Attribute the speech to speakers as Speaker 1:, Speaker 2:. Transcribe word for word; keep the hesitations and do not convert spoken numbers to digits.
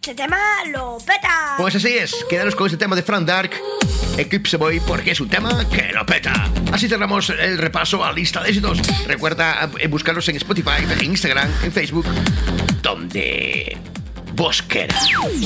Speaker 1: Este tema lo peta.
Speaker 2: Pues así es, quedaros con este tema de Frank Dark, Eclipse Boy, porque es un tema que lo peta. Así cerramos el repaso a la lista de éxitos. Recuerda buscarlos en Spotify, en Instagram, en Facebook, donde vos quieras.